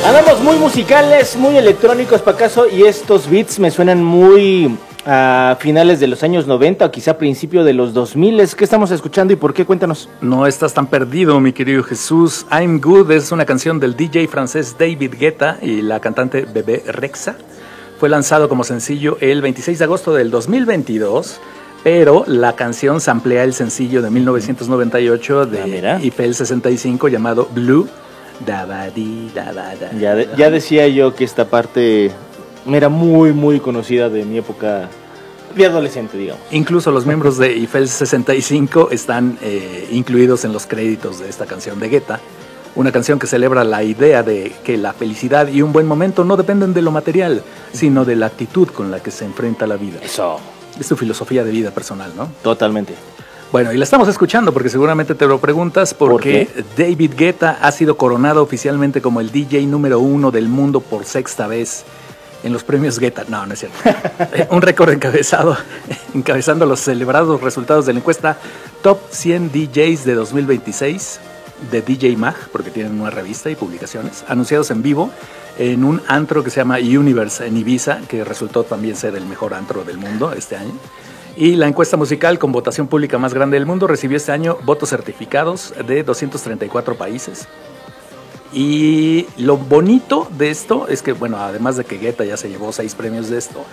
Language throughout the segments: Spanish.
Andamos muy musicales, muy electrónicos, Pacaso, y estos beats me suenan muy a finales de los años 90 o quizá principio de los 2000. ¿Qué estamos escuchando y por qué? Cuéntanos. No estás tan perdido, mi querido Jesús. I'm Good es una canción del DJ francés David Guetta y la cantante Bebe Rexha. Fue lanzado como sencillo el 26 de agosto del 2022, pero la canción samplea el sencillo de 1998 de Eiffel 65 llamado Blue. Ya decía yo que esta parte era muy conocida de mi época de adolescente, digamos. Incluso los miembros de Eiffel 65 están incluidos en los créditos de esta canción de Guetta. Una canción que celebra la idea de que la felicidad y un buen momento no dependen de lo material, sino de la actitud con la que se enfrenta la vida. Eso. Es tu filosofía de vida personal, ¿no? Totalmente. Bueno, y la estamos escuchando porque seguramente te lo preguntas porque David Guetta ha sido coronado oficialmente como el DJ número 1 del mundo por sexta vez en los premios Guetta. No, no es cierto. Un récord encabezando los celebrados resultados de la encuesta Top 100 DJs de 2026 de DJ Mag, porque tienen una revista y publicaciones, anunciados en vivo en un antro que se llama Universe en Ibiza, que resultó también ser el mejor antro del mundo este año. Y la encuesta musical con votación pública más grande del mundo recibió este año votos certificados de 234 países. Y lo bonito de esto es que, bueno, además de que Guetta ya se llevó 6 premios de esto,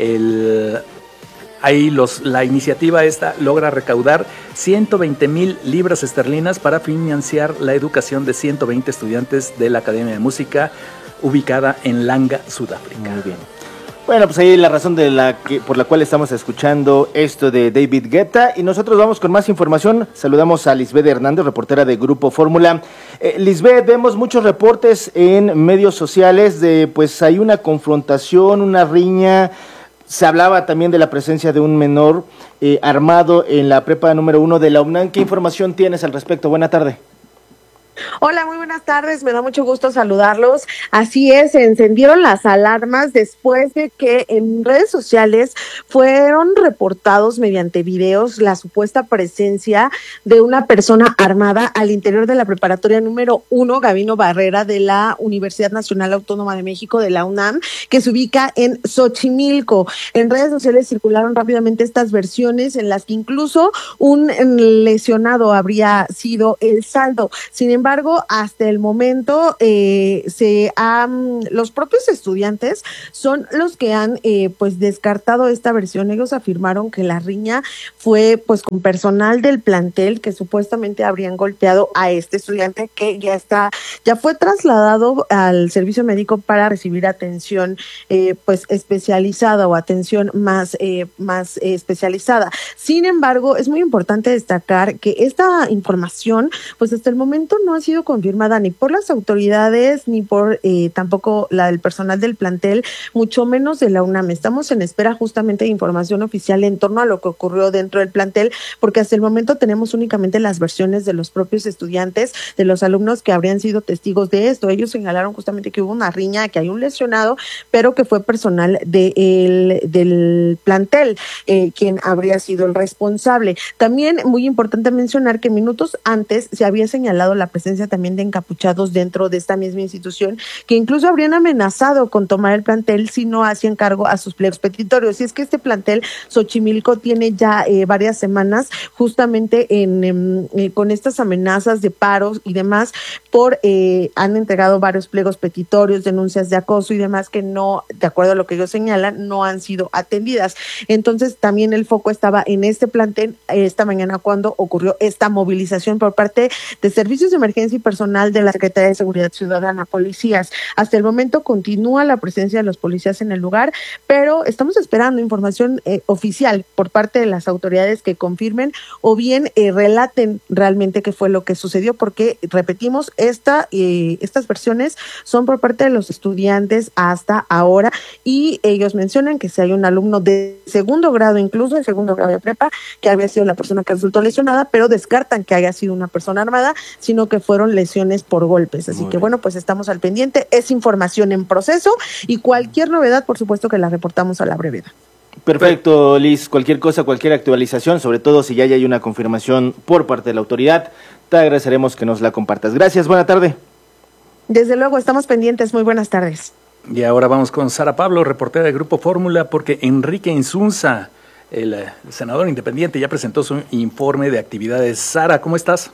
la iniciativa esta logra recaudar 120,000 libras esterlinas para financiar la educación de 120 estudiantes de la Academia de Música ubicada en Langa, Sudáfrica. Muy bien. Bueno, pues ahí la razón por la cual estamos escuchando esto de David Guetta, y nosotros vamos con más información. Saludamos a Lisbeth Hernández, reportera de Grupo Fórmula. Lisbeth, vemos muchos reportes en medios sociales de, pues hay una confrontación, una riña. Se hablaba también de la presencia de un menor armado en la prepa número 1 de la UNAM. ¿Qué información tienes al respecto? Buena tarde. Hola, muy buenas tardes, me da mucho gusto saludarlos. Así es, se encendieron las alarmas después de que en redes sociales fueron reportados mediante videos la supuesta presencia de una persona armada al interior de la preparatoria número 1 Gavino Barrera de la Universidad Nacional Autónoma de México, de la UNAM, que se ubica en Xochimilco. En redes sociales circularon rápidamente estas versiones en las que incluso un lesionado habría sido el saldo. Sin embargo, hasta el momento los propios estudiantes son los que han pues descartado esta versión. Ellos afirmaron que la riña fue pues con personal del plantel que supuestamente habrían golpeado a este estudiante, que ya fue trasladado al servicio médico para recibir atención pues especializada o atención más especializada. Sin embargo, es muy importante destacar que esta información pues hasta el momento no ha sido confirmada ni por las autoridades ni por tampoco la del personal del plantel, mucho menos de la UNAM. Estamos en espera justamente de información oficial en torno a lo que ocurrió dentro del plantel, porque hasta el momento tenemos únicamente las versiones de los propios estudiantes, de los alumnos que habrían sido testigos de esto. Ellos señalaron justamente que hubo una riña, que hay un lesionado, pero que fue personal del plantel quien habría sido el responsable. También muy importante mencionar que minutos antes se había señalado la presencia también de encapuchados dentro de esta misma institución, que incluso habrían amenazado con tomar el plantel si no hacían cargo a sus pliegos petitorios. Y es que este plantel Xochimilco tiene ya varias semanas justamente con estas amenazas de paros y demás han entregado varios pliegos petitorios, denuncias de acoso y demás que no, de acuerdo a lo que ellos señalan, no han sido atendidas. Entonces también el foco estaba en este plantel esta mañana cuando ocurrió esta movilización por parte de servicios de emergencia y personal de la Secretaría de Seguridad Ciudadana, policías. Hasta el momento continúa la presencia de los policías en el lugar, pero estamos esperando información oficial por parte de las autoridades que confirmen o bien relaten realmente qué fue lo que sucedió, porque repetimos, estas versiones son por parte de los estudiantes hasta ahora, y ellos mencionan que si hay un alumno de segundo grado, incluso en segundo grado de prepa, que había sido la persona que resultó lesionada, pero descartan que haya sido una persona armada, sino que fueron lesiones por golpes. Así que bueno, pues estamos al pendiente, es información en proceso y cualquier novedad, por supuesto que la reportamos a la brevedad. Perfecto, Liz, cualquier cosa, cualquier actualización, sobre todo si ya hay una confirmación por parte de la autoridad, te agradeceremos que nos la compartas. Gracias, buena tarde. Desde luego, estamos pendientes. Muy buenas tardes. Y ahora vamos con Sara Pablo, reportera de Grupo Fórmula, porque Enrique Insunza, el senador independiente, ya presentó su informe de actividades. Sara, ¿cómo estás?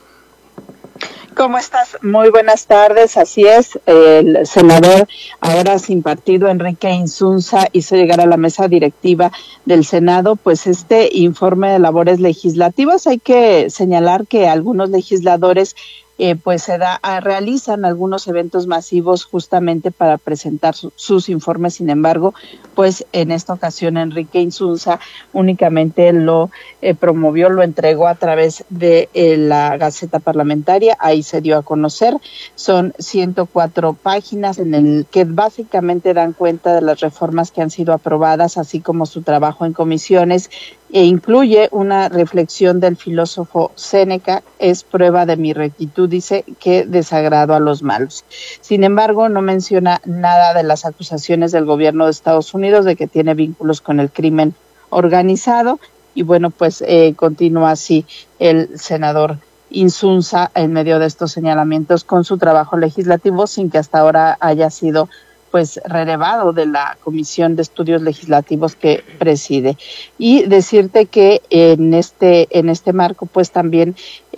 ¿Cómo estás? Muy buenas tardes, así es, el senador ahora sin partido, Enrique Insunza, hizo llegar a la mesa directiva del Senado, pues este informe de labores legislativas. Hay que señalar que algunos legisladores pues realizan algunos eventos masivos justamente para presentar sus informes. Sin embargo, pues en esta ocasión Enrique Insunza únicamente lo promovió, lo entregó a través de la Gaceta Parlamentaria. Ahí se dio a conocer. Son 104 páginas en el que básicamente dan cuenta de las reformas que han sido aprobadas, así como su trabajo en comisiones, e incluye una reflexión del filósofo Séneca: es prueba de mi rectitud, dice, que desagrado a los malos. Sin embargo, no menciona nada de las acusaciones del gobierno de Estados Unidos de que tiene vínculos con el crimen organizado. Y bueno, pues continúa así el senador Insunza en medio de estos señalamientos con su trabajo legislativo, sin que hasta ahora haya sido pues relevado de la Comisión de Estudios Legislativos que preside. Y decirte que en este marco pues también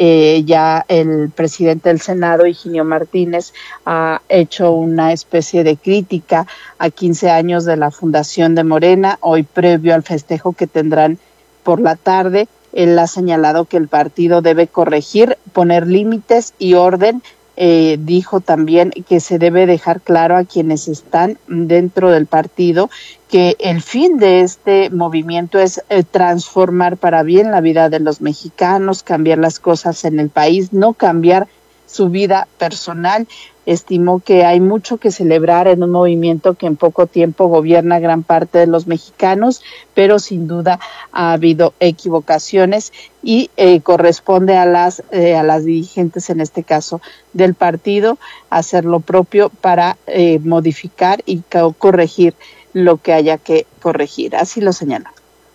ya el presidente del Senado, Higinio Martínez, ha hecho una especie de crítica a 15 años de la fundación de Morena, hoy previo al festejo que tendrán por la tarde. Él ha señalado que el partido debe corregir, poner límites y orden. Dijo también que se debe dejar claro a quienes están dentro del partido que el fin de este movimiento es transformar para bien la vida de los mexicanos, cambiar las cosas en el país, no cambiar su vida personal. Estimó que hay mucho que celebrar en un movimiento que en poco tiempo gobierna gran parte de los mexicanos, pero sin duda ha habido equivocaciones y corresponde a las dirigentes, en este caso del partido, hacer lo propio para modificar y corregir lo que haya que corregir. Así lo señala.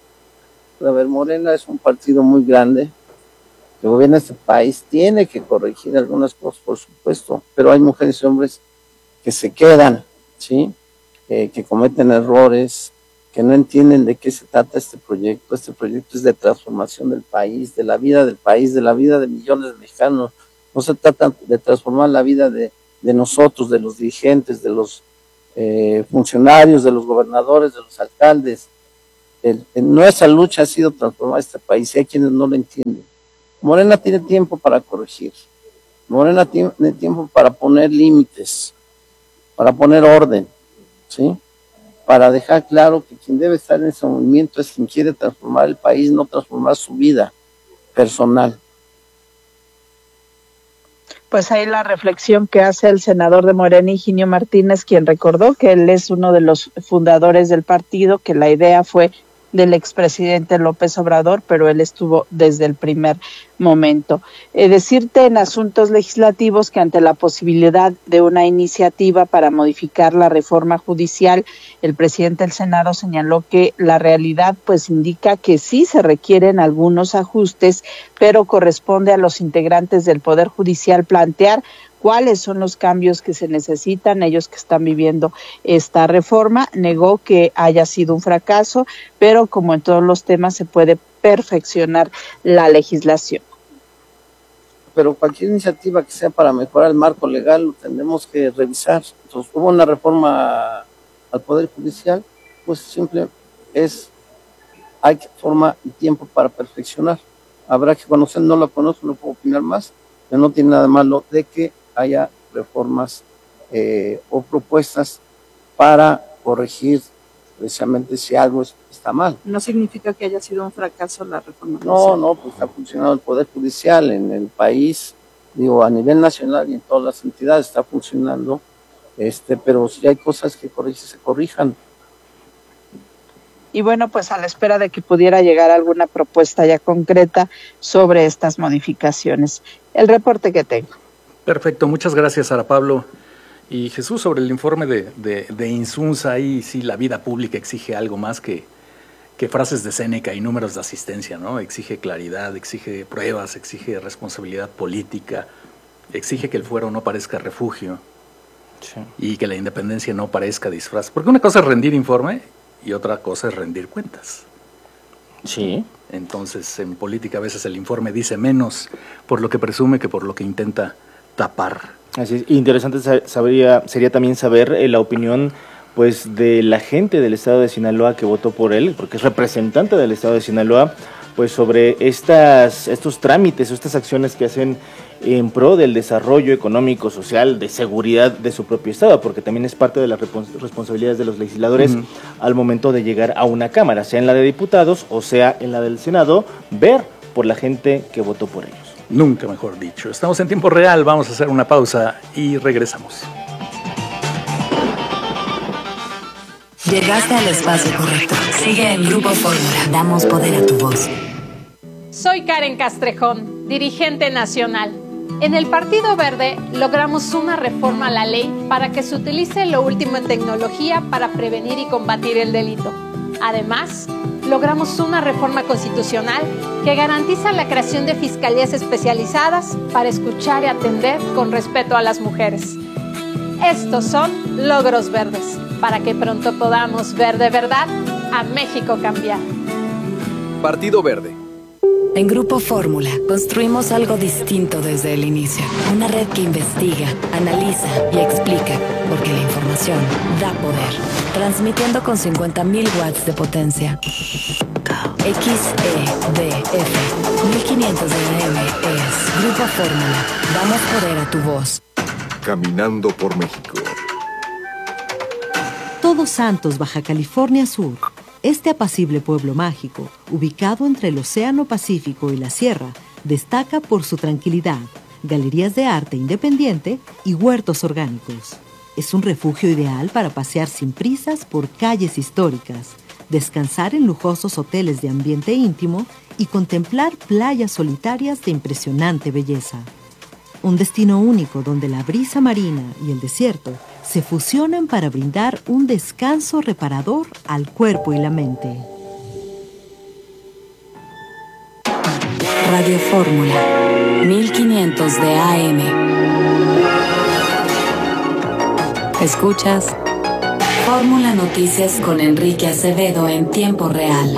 A ver, Morena es un partido muy grande que gobierna este país, tiene que corregir algunas cosas, por supuesto, pero hay mujeres y hombres que se quedan, ¿sí? Que cometen errores, que no entienden de qué se trata este proyecto. Este proyecto es de transformación del país, de la vida del país, de la vida de millones de mexicanos. No se trata de transformar la vida de nosotros, de los dirigentes, de los funcionarios, de los gobernadores, de los alcaldes. Nuestra lucha ha sido transformar este país y hay quienes no lo entienden. Morena tiene tiempo para corregir. Morena tiene tiempo para poner límites, para poner orden, ¿sí? Para dejar claro que quien debe estar en ese movimiento es quien quiere transformar el país, no transformar su vida personal. Pues ahí la reflexión que hace el senador de Morena, Higinio Martínez, quien recordó que él es uno de los fundadores del partido, que la idea fue del expresidente López Obrador, pero él estuvo desde el primer momento. Decirte en asuntos legislativos que ante la posibilidad de una iniciativa para modificar la reforma judicial, el presidente del Senado señaló que la realidad pues indica que sí se requieren algunos ajustes, pero corresponde a los integrantes del Poder Judicial plantear cuáles son los cambios que se necesitan, ellos que están viviendo esta reforma. Negó que haya sido un fracaso, pero como en todos los temas se puede perfeccionar la legislación. Pero cualquier iniciativa que sea para mejorar el marco legal lo tendremos que revisar. Entonces, hubo una reforma al Poder Judicial, pues simple hay forma y tiempo para perfeccionar. Habrá que conocer, no lo conozco, no puedo opinar más, pero no tiene nada malo de que haya reformas o propuestas para corregir precisamente si algo está mal. ¿No significa que haya sido un fracaso la reforma? No, pues está funcionando el Poder Judicial en el país, digo, a nivel nacional y en todas las entidades está funcionando, pero si hay cosas que corregir, se corrijan. Y bueno, pues a la espera de que pudiera llegar alguna propuesta ya concreta sobre estas modificaciones. El reporte que tengo. Perfecto, muchas gracias, Sara Pablo. Y Jesús, sobre el informe de Insunza, ahí sí la vida pública exige algo más que frases de Séneca y números de asistencia, ¿no? Exige claridad, exige pruebas, exige responsabilidad política, exige que el fuero no parezca refugio. Sí. Y que la independencia no parezca disfraz. Porque una cosa es rendir informe y otra cosa es rendir cuentas. Sí. Entonces, en política a veces el informe dice menos por lo que presume que por lo que intenta tapar. Así es. Interesante sería también saber la opinión pues de la gente del estado de Sinaloa que votó por él, porque es representante del estado de Sinaloa, pues sobre estos trámites, estas acciones que hacen en pro del desarrollo económico, social, de seguridad de su propio estado, porque también es parte de las responsabilidades de los legisladores al momento de llegar a una cámara, sea en la de diputados o sea en la del Senado, ver por la gente que votó por ellos. Nunca mejor dicho. Estamos en tiempo real, vamos a hacer una pausa y regresamos. Llegaste al espacio correcto. Sigue en Grupo Fórmula. Damos poder a tu voz. Soy Karen Castrejón, dirigente nacional. En el Partido Verde logramos una reforma a la ley para que se utilice lo último en tecnología para prevenir y combatir el delito. Además, logramos una reforma constitucional que garantiza la creación de fiscalías especializadas para escuchar y atender con respeto a las mujeres. Estos son logros verdes, para que pronto podamos ver de verdad a México cambiar. Partido Verde. En Grupo Fórmula construimos algo distinto desde el inicio. Una red que investiga, analiza y explica, porque la información da poder. Transmitiendo con 50.000 watts de potencia. XEDF 1500 de AM es Grupo Fórmula. Damos poder a tu voz. Caminando por México. Todos Santos, Baja California Sur. Este apacible pueblo mágico, ubicado entre el Océano Pacífico y la Sierra, destaca por su tranquilidad, galerías de arte independiente y huertos orgánicos. Es un refugio ideal para pasear sin prisas por calles históricas, descansar en lujosos hoteles de ambiente íntimo y contemplar playas solitarias de impresionante belleza. Un destino único donde la brisa marina y el desierto se fusionan para brindar un descanso reparador al cuerpo y la mente. Radio Fórmula 1500 de AM. Escuchas Fórmula Noticias con Enrique Acevedo en tiempo real.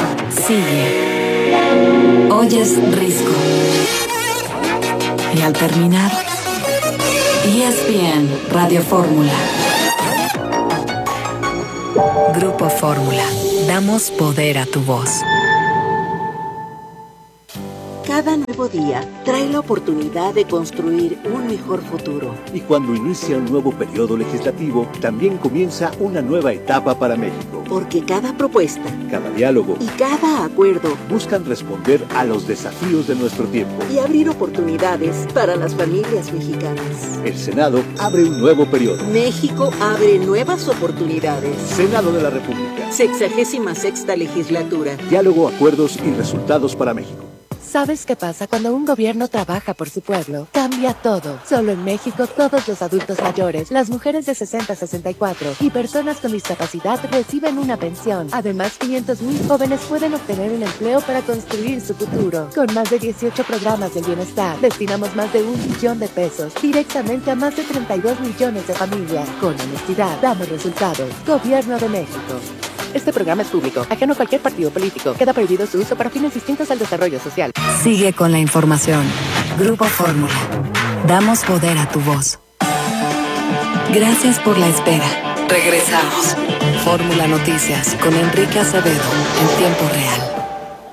Sigue. Oyes Risco. Y al terminar, ESPN Radio Fórmula. Grupo Fórmula. Damos poder a tu voz. Cada nuevo día trae la oportunidad de construir un mejor futuro. Y cuando inicia un nuevo periodo legislativo, también comienza una nueva etapa para México. Porque cada propuesta, cada diálogo y cada acuerdo buscan responder a los desafíos de nuestro tiempo y abrir oportunidades para las familias mexicanas. El Senado abre un nuevo periodo. México abre nuevas oportunidades. Senado de la República. 66ª legislatura. Diálogo, acuerdos y resultados para México. ¿Sabes qué pasa cuando un gobierno trabaja por su pueblo? Cambia todo. Solo en México, todos los adultos mayores, las mujeres de 60 a 64 y personas con discapacidad reciben una pensión. Además, 500,000 jóvenes pueden obtener un empleo para construir su futuro. Con más de 18 programas del bienestar, destinamos más de 1 billón de pesos directamente a más de 32 millones de familias. Con honestidad, damos resultados. Gobierno de México. Este programa es público, ajeno a cualquier partido político. Queda prohibido su uso para fines distintos al desarrollo social. Sigue con la información. Grupo Fórmula. Damos poder a tu voz. Gracias por la espera. Regresamos. Fórmula Noticias con Enrique Acevedo en tiempo real.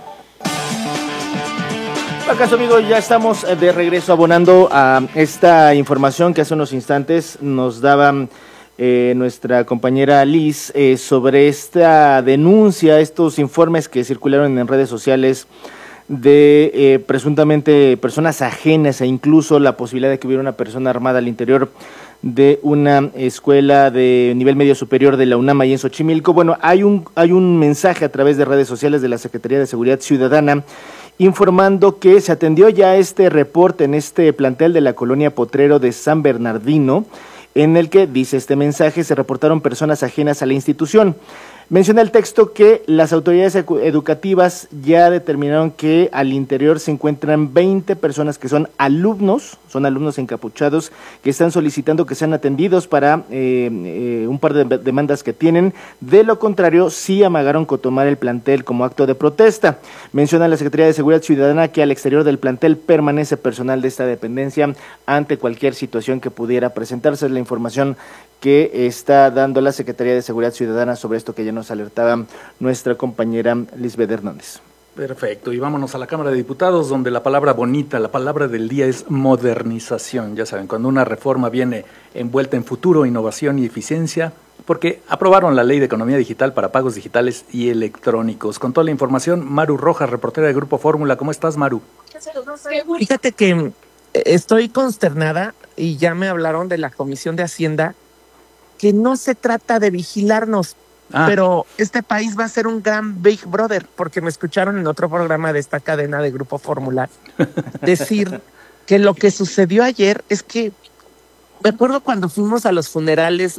¿Acaso, amigos? Ya estamos de regreso abonando a esta información que hace unos instantes nos daban nuestra compañera Liz sobre esta denuncia, estos informes que circularon en redes sociales de presuntamente personas ajenas e incluso la posibilidad de que hubiera una persona armada al interior de una escuela de nivel medio superior de la UNAM ahí en Xochimilco. Bueno, hay un mensaje a través de redes sociales de la Secretaría de Seguridad Ciudadana informando que se atendió ya este reporte en este plantel de la colonia Potrero de San Bernardino, en el que, dice este mensaje, se reportaron personas ajenas a la institución. Menciona el texto que las autoridades educativas ya determinaron que al interior se encuentran 20 personas que son alumnos encapuchados, que están solicitando que sean atendidos para un par de demandas que tienen. De lo contrario, sí amagaron con tomar el plantel como acto de protesta. Menciona la Secretaría de Seguridad Ciudadana que al exterior del plantel permanece personal de esta dependencia ante cualquier situación que pudiera presentarse. Es la información que está dando la Secretaría de Seguridad Ciudadana sobre esto que ya nos alertaba nuestra compañera Lisbeth Hernández. Perfecto, y vámonos a la Cámara de Diputados, donde la palabra bonita, la palabra del día es modernización. Ya saben, cuando una reforma viene envuelta en futuro, innovación y eficiencia, porque aprobaron la Ley de Economía Digital para pagos digitales y electrónicos. Con toda la información, Maru Rojas, reportera de Grupo Fórmula. ¿Cómo estás, Maru? Fíjate que estoy consternada y ya me hablaron de la Comisión de Hacienda que no se trata de vigilarnos, pero este país va a ser un gran Big Brother, porque me escucharon en otro programa de esta cadena de Grupo Fórmula decir que lo que sucedió ayer es que, me acuerdo cuando fuimos a los funerales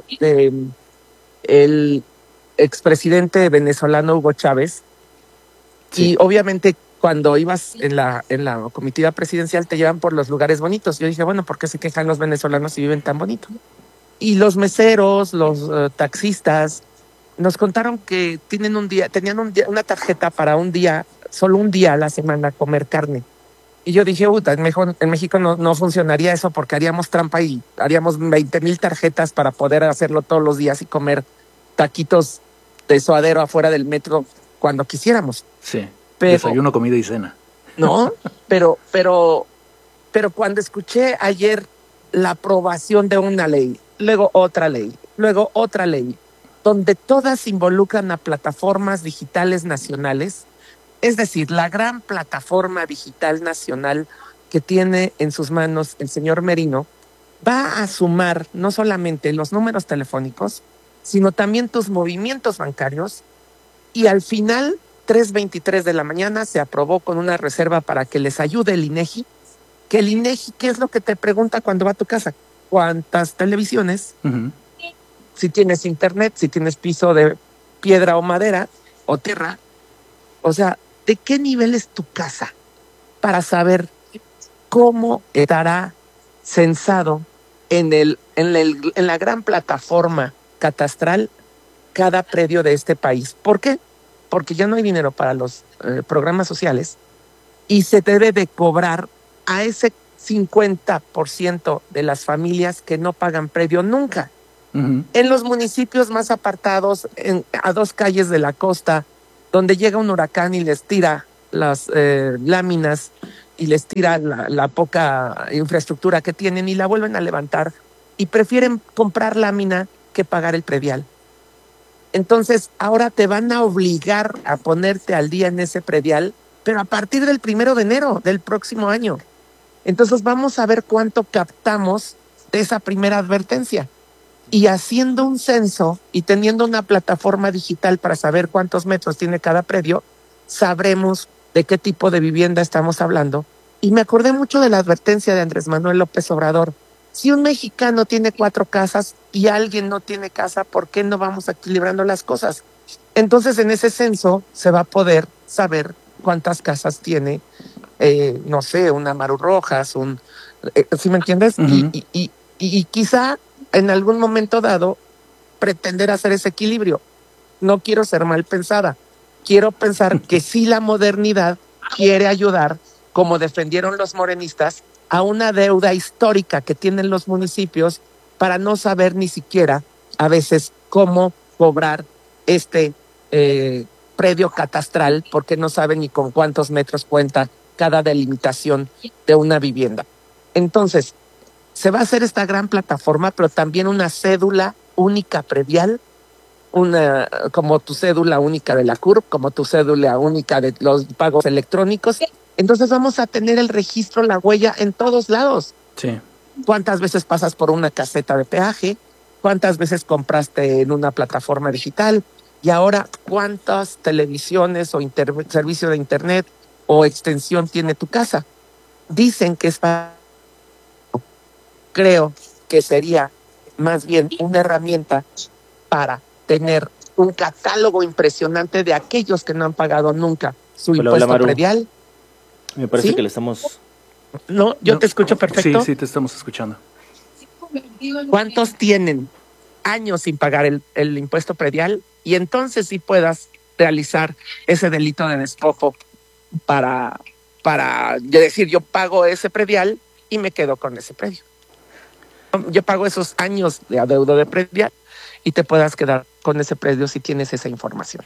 del expresidente venezolano Hugo Chávez, y obviamente cuando ibas en la comitiva presidencial te llevan por los lugares bonitos. Yo dije, bueno, ¿por qué se quejan los venezolanos si viven tan bonito? Y los meseros, los taxistas, nos contaron que tenían una tarjeta para un día, solo un día a la semana comer carne. Y yo dije, en México no funcionaría eso porque haríamos trampa y haríamos 20,000 tarjetas para poder hacerlo todos los días y comer taquitos de suadero afuera del metro cuando quisiéramos. Sí, desayuno, comida y cena. No, pero cuando escuché ayer la aprobación de una ley, luego otra ley, donde todas involucran a plataformas digitales nacionales, es decir, la gran plataforma digital nacional que tiene en sus manos el señor Merino, va a sumar no solamente los números telefónicos, sino también tus movimientos bancarios, y al final, 3:23 de la mañana, se aprobó con una reserva para que les ayude el INEGI, que el INEGI, ¿qué es lo que te pregunta cuando va a tu casa? ¿Cuántas televisiones? Si tienes internet, si tienes piso de piedra o madera o tierra. O sea, ¿de qué nivel es tu casa? Para saber cómo estará censado en la gran plataforma catastral cada predio de este país. ¿Por qué? Porque ya no hay dinero para los programas sociales y se debe de cobrar a ese 50% de las familias que no pagan predio nunca. En los municipios más apartados, a 2 calles de la costa, donde llega un huracán y les tira las láminas y les tira la poca infraestructura que tienen y la vuelven a levantar y prefieren comprar lámina que pagar el predial. Entonces, ahora te van a obligar a ponerte al día en ese predial, pero a partir del 1 de enero del próximo año. Entonces, vamos a ver cuánto captamos de esa primera advertencia. Y haciendo un censo y teniendo una plataforma digital para saber cuántos metros tiene cada predio, sabremos de qué tipo de vivienda estamos hablando. Y me acordé mucho de la advertencia de Andrés Manuel López Obrador. Si un mexicano tiene 4 casas y alguien no tiene casa, ¿por qué no vamos equilibrando las cosas? Entonces, en ese censo se va a poder saber cuántas casas tiene, no sé, una Maru Rojas, ¿sí me entiendes? Y quizá en algún momento dado pretender hacer ese equilibrio. No quiero ser mal pensada. Quiero pensar que sí la modernidad quiere ayudar, como defendieron los morenistas, a una deuda histórica que tienen los municipios para no saber ni siquiera a veces cómo cobrar este predio catastral, porque no saben ni con cuántos metros cuenta cada delimitación de una vivienda. Entonces, se va a hacer esta gran plataforma, pero también una cédula única predial, como tu cédula única de la CURP, como tu cédula única de los pagos electrónicos. Entonces vamos a tener el registro, la huella en todos lados. Sí. ¿Cuántas veces pasas por una caseta de peaje? ¿Cuántas veces compraste en una plataforma digital? Y ahora, ¿cuántas televisiones o servicio de internet o extensión tiene tu casa? Dicen que es para... Creo que sería más bien una herramienta para tener un catálogo impresionante de aquellos que no han pagado nunca su Hola, impuesto Maru. predial. Me parece ¿Sí? que le estamos... No, yo te escucho perfecto. Sí, te estamos escuchando. ¿Cuántos tienen años sin pagar el impuesto predial? Y entonces sí puedas realizar ese delito de despojo para decir, yo pago ese predial y me quedo con ese predio. Yo pago esos años de adeudo de predial y te puedas quedar con ese predio si tienes esa información.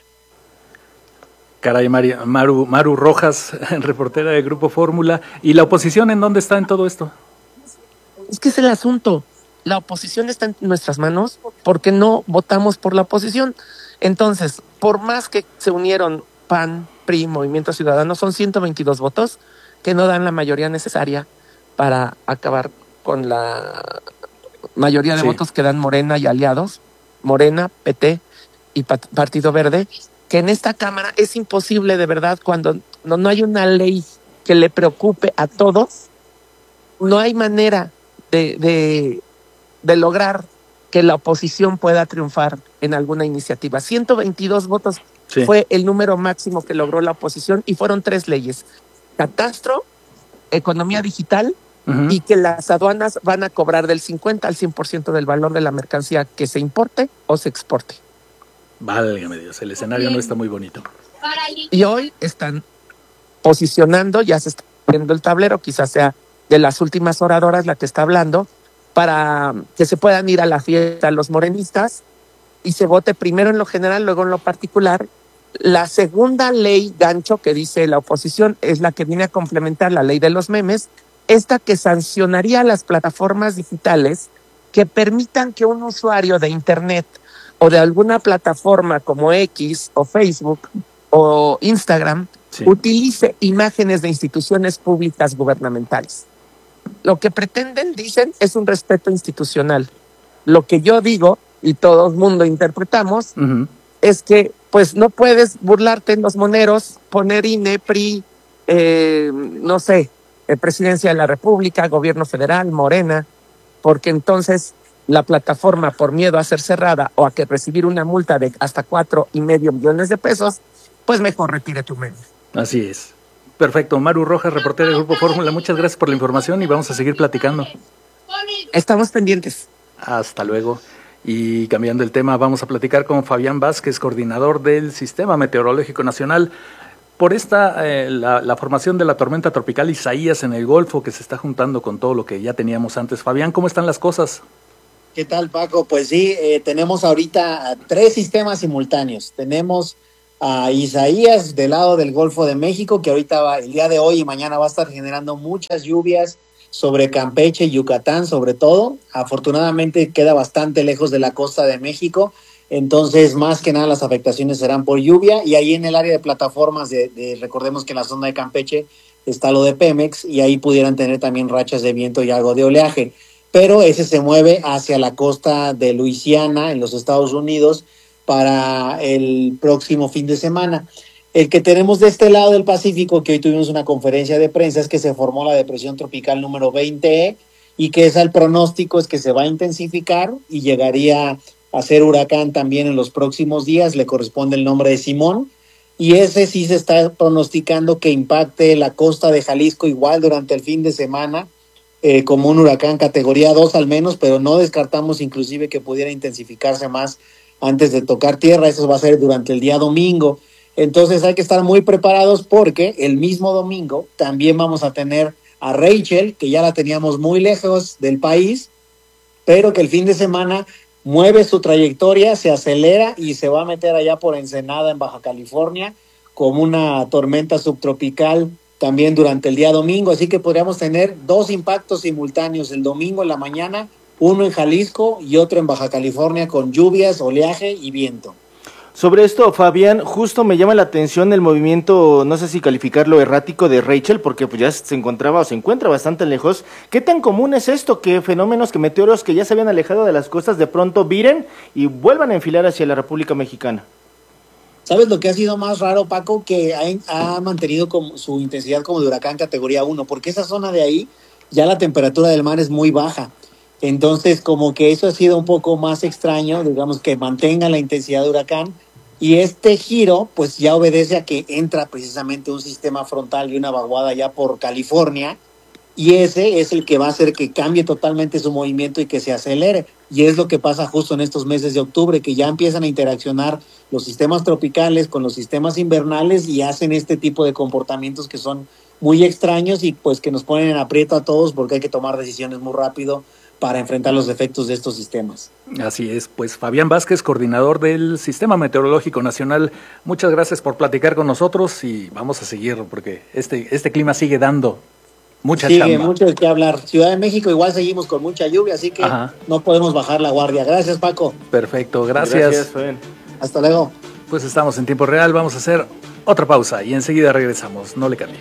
Caray, Maru Rojas, reportera de Grupo Fórmula. ¿Y la oposición en dónde está en todo esto? Es que es el asunto. La oposición está en nuestras manos porque no votamos por la oposición. Entonces, por más que se unieron PAN, PRI, Movimiento Ciudadano, son 122 votos que no dan la mayoría necesaria para acabar con la mayoría de votos que dan Morena y aliados, Morena, PT y Partido Verde, que en esta Cámara es imposible de verdad cuando no hay una ley que le preocupe a todos, no hay manera de lograr que la oposición pueda triunfar en alguna iniciativa. 122 votos fue el número máximo que logró la oposición y fueron 3 leyes. Catastro, economía digital y que las aduanas van a cobrar del 50 al 100% del valor de la mercancía que se importe o se exporte. Válgame Dios, el escenario no está muy bonito. Y hoy están posicionando, ya se está viendo el tablero, quizás sea de las últimas oradoras la que está hablando, para que se puedan ir a la fiesta los morenistas y se vote primero en lo general, luego en lo particular. La segunda ley gancho que dice la oposición es la que viene a complementar la ley de los memes, esta que sancionaría a las plataformas digitales que permitan que un usuario de Internet o de alguna plataforma como X o Facebook o Instagram utilice imágenes de instituciones públicas gubernamentales. Lo que pretenden, dicen, es un respeto institucional. Lo que yo digo, y todo el mundo interpretamos, es que pues no puedes burlarte en los moneros, poner INE, PRI, no sé, Presidencia de la República, Gobierno Federal, Morena, porque entonces la plataforma, por miedo a ser cerrada o a que recibir una multa de hasta 4.5 millones de pesos, pues mejor retire tu meme. Así es. Perfecto. Maru Rojas, reportera del Grupo Fórmula, muchas gracias por la información y vamos a seguir platicando. Estamos pendientes. Hasta luego. Y cambiando el tema, vamos a platicar con Fabián Vázquez, coordinador del Sistema Meteorológico Nacional, por la formación de la tormenta tropical Isaías en el Golfo, que se está juntando con todo lo que ya teníamos antes. Fabián, ¿cómo están las cosas? ¿Qué tal, Paco? Pues sí, tenemos ahorita 3 sistemas simultáneos. Tenemos a Isaías del lado del Golfo de México, que ahorita el día de hoy y mañana va a estar generando muchas lluvias sobre Campeche y Yucatán sobre todo. Afortunadamente queda bastante lejos de la costa de México, entonces más que nada las afectaciones serán por lluvia. Y ahí en el área de plataformas, recordemos que en la zona de Campeche está lo de Pemex y ahí pudieran tener también rachas de viento y algo de oleaje, pero ese se mueve hacia la costa de Luisiana en los Estados Unidos para el próximo fin de semana. El que tenemos de este lado del Pacífico, que hoy tuvimos una conferencia de prensa, es que se formó la depresión tropical número 20 y que el pronóstico es que se va a intensificar y llegaría a ser huracán también en los próximos días. Le corresponde el nombre de Simón y ese sí se está pronosticando que impacte la costa de Jalisco igual durante el fin de semana, como un huracán categoría 2 al menos, pero no descartamos inclusive que pudiera intensificarse más antes de tocar tierra. Eso va a ser durante el día domingo. Entonces hay que estar muy preparados porque el mismo domingo también vamos a tener a Rachel, que ya la teníamos muy lejos del país, pero que el fin de semana mueve su trayectoria, se acelera y se va a meter allá por Ensenada en Baja California como una tormenta subtropical también durante el día domingo. Así que podríamos tener 2 impactos simultáneos el domingo en la mañana, uno en Jalisco y otro en Baja California con lluvias, oleaje y viento. Sobre esto, Fabián, justo me llama la atención el movimiento, no sé si calificarlo errático de Rachel, porque pues ya se encontraba o se encuentra bastante lejos. ¿Qué tan común es esto, que fenómenos, que meteoros que ya se habían alejado de las costas de pronto viren y vuelvan a enfilar hacia la República Mexicana? ¿Sabes lo que ha sido más raro, Paco? Que ha mantenido como su intensidad como de huracán categoría 1, porque esa zona de ahí ya la temperatura del mar es muy baja. Entonces, como que eso ha sido un poco más extraño, digamos que mantenga la intensidad de huracán. Y este giro, pues ya obedece a que entra precisamente un sistema frontal y una vaguada ya por California. Y ese es el que va a hacer que cambie totalmente su movimiento y que se acelere. Y es lo que pasa justo en estos meses de octubre, que ya empiezan a interaccionar los sistemas tropicales con los sistemas invernales y hacen este tipo de comportamientos que son muy extraños y pues que nos ponen en aprieto a todos porque hay que tomar decisiones muy rápido para enfrentar los efectos de estos sistemas. Así es, pues Fabián Vázquez, coordinador del Sistema Meteorológico Nacional, muchas gracias por platicar con nosotros y vamos a seguir porque este clima sigue dando mucha chamba. Sigue mucho de qué hablar. Ciudad de México igual seguimos con mucha lluvia, así que no podemos bajar la guardia. Gracias, Paco. Perfecto, gracias. Hasta luego. Pues estamos en tiempo real, vamos a hacer otra pausa y enseguida regresamos, no le cambie.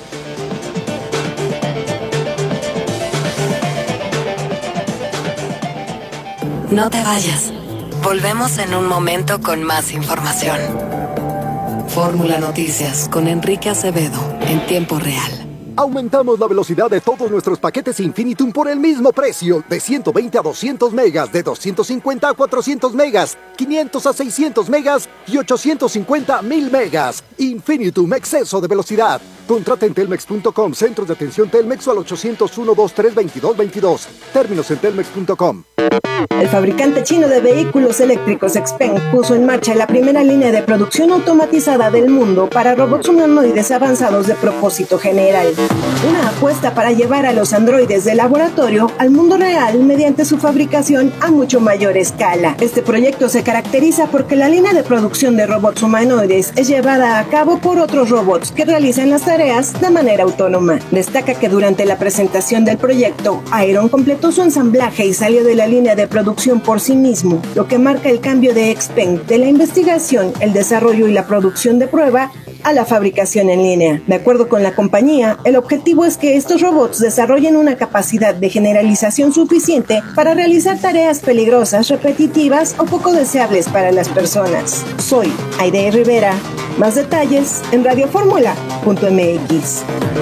No te vayas. Volvemos en un momento con más información. Fórmula Noticias con Enrique Acevedo en tiempo real. Aumentamos la velocidad de todos nuestros paquetes Infinitum por el mismo precio, de 120 a 200 megas, de 250 a 400 megas, 500 a 600 megas y 850 a 1000 megas. Infinitum, exceso de velocidad. Contrata en telmex.com, centros de atención Telmex o al 801-2322-22. Términos en telmex.com. El fabricante chino de vehículos eléctricos XPeng puso en marcha la primera línea de producción automatizada del mundo para robots humanoides avanzados de propósito general. Una apuesta para llevar a los androides del laboratorio al mundo real mediante su fabricación a mucho mayor escala. Este proyecto se caracteriza porque la línea de producción de robots humanoides es llevada a cabo por otros robots que realizan las tareas de manera autónoma. Destaca que durante la presentación del proyecto, Iron completó su ensamblaje y salió de la línea de producción por sí mismo, lo que marca el cambio de XPeng de la investigación, el desarrollo y la producción de prueba a la fabricación en línea. De acuerdo con la compañía, el objetivo es que estos robots desarrollen una capacidad de generalización suficiente para realizar tareas peligrosas, repetitivas o poco deseables para las personas. Soy Aide Rivera. Más detalles en radioformula.mx.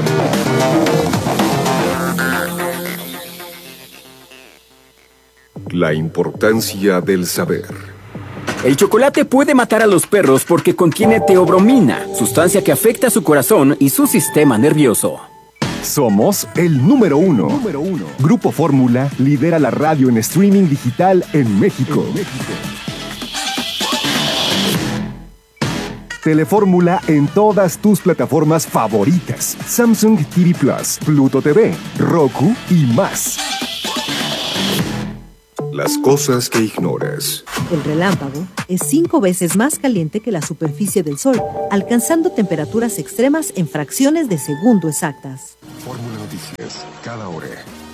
La importancia del saber. El chocolate puede matar a los perros porque contiene teobromina, sustancia que afecta a su corazón y su sistema nervioso. Somos el número uno. Grupo Fórmula lidera la radio en streaming digital en México. Telefórmula en todas tus plataformas favoritas. Samsung TV Plus, Pluto TV, Roku y más. Las cosas que ignoras. El relámpago es 5 veces más caliente que la superficie del Sol, alcanzando temperaturas extremas en fracciones de segundo exactas. Fórmula Noticias, cada hora.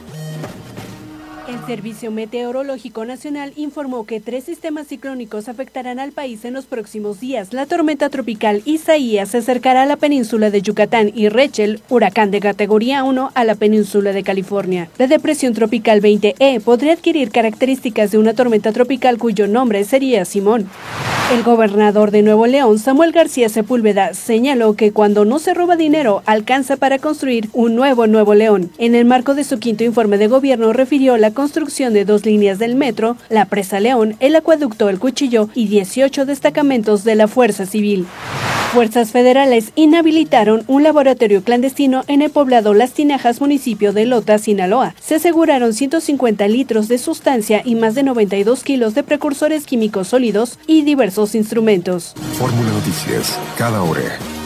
El Servicio Meteorológico Nacional informó que 3 sistemas ciclónicos afectarán al país en los próximos días. La tormenta tropical Isaías se acercará a la península de Yucatán y Rachel, huracán de categoría 1, a la península de California. La depresión tropical 20E podría adquirir características de una tormenta tropical cuyo nombre sería Simón. El gobernador de Nuevo León, Samuel García Sepúlveda, señaló que cuando no se roba dinero, alcanza para construir un nuevo Nuevo León. En el marco de su 5º informe de gobierno, refirió la construcción de 2 líneas del metro, la Presa León, el acueducto El Cuchillo y 18 destacamentos de la Fuerza Civil. Fuerzas federales inhabilitaron un laboratorio clandestino en el poblado Las Tinajas, municipio de Lota, Sinaloa. Se aseguraron 150 litros de sustancia y más de 92 kilos de precursores químicos sólidos y diversos instrumentos. Fórmula Noticias, cada hora.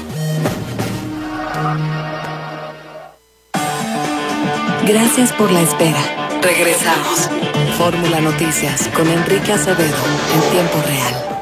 Gracias por la espera. Regresamos. Fórmula Noticias con Enrique Acevedo en tiempo real.